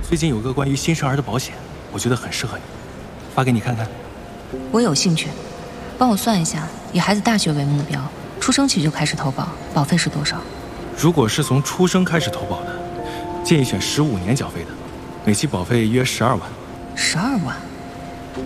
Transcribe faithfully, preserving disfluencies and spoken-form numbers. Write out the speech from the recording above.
最近有个关于新生儿的保险，我觉得很适合你，发给你看看。 我有兴趣，帮我算一下，以孩子大学为目标，出生起就开始投保，保费是多少？ 如果是从出生开始投保的，建议选十五年缴费的，每期保费约十二万。 十二万。